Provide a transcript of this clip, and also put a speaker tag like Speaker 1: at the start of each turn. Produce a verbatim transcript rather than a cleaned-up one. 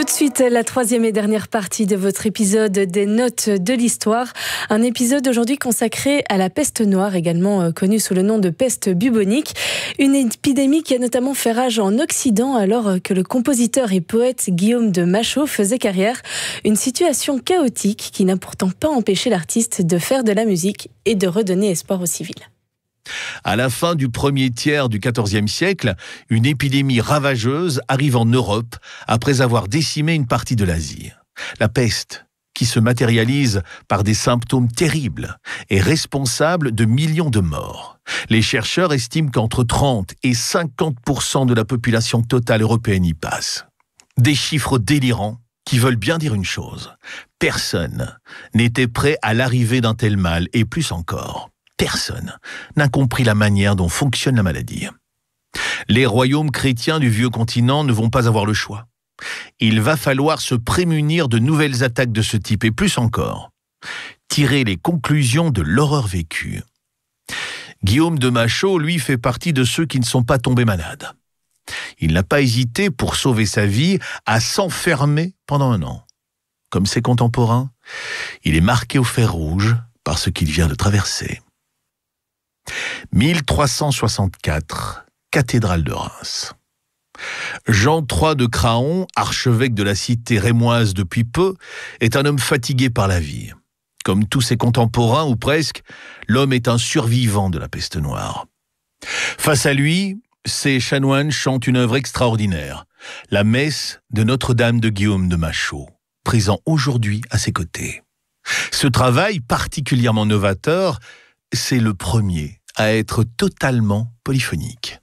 Speaker 1: Tout de suite, la troisième et dernière partie de votre épisode des notes de l'histoire. Un épisode aujourd'hui consacré à la peste noire, également connue sous le nom de peste bubonique. Une épidémie qui a notamment fait rage en Occident alors que le compositeur et poète Guillaume de Machaut faisait carrière. Une situation chaotique qui n'a pourtant pas empêché l'artiste de faire de la musique et de redonner espoir aux civils.
Speaker 2: À la fin du premier tiers du quatorzième siècle, une épidémie ravageuse arrive en Europe après avoir décimé une partie de l'Asie. La peste, qui se matérialise par des symptômes terribles, est responsable de millions de morts. Les chercheurs estiment qu'entre trente et cinquante pour cent de la population totale européenne y passe. Des chiffres délirants qui veulent bien dire une chose. Personne n'était prêt à l'arrivée d'un tel mal, et plus encore, personne n'a compris la manière dont fonctionne la maladie. Les royaumes chrétiens du vieux continent ne vont pas avoir le choix. Il va falloir se prémunir de nouvelles attaques de ce type, et plus encore, tirer les conclusions de l'horreur vécue. Guillaume de Machaut, lui, fait partie de ceux qui ne sont pas tombés malades. Il n'a pas hésité, pour sauver sa vie, à s'enfermer pendant un an. Comme ses contemporains, il est marqué au fer rouge par ce qu'il vient de traverser. mille trois cent soixante-quatre, cathédrale de Reims. Jean trois de Craon, archevêque de la cité rémoise depuis peu, est un homme fatigué par la vie. Comme tous ses contemporains, ou presque, l'homme est un survivant de la peste noire. Face à lui, ses chanoines chantent une œuvre extraordinaire, la messe de Notre-Dame de Guillaume de Machaut, présent aujourd'hui à ses côtés. Ce travail particulièrement novateur, c'est le premier à être totalement polyphonique.